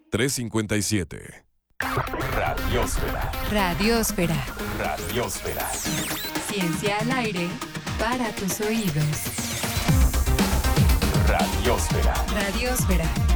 357. Radiósfera. Radiósfera. Radiósfera. Ciencia al aire para tus oídos. Radiósfera. Radiósfera.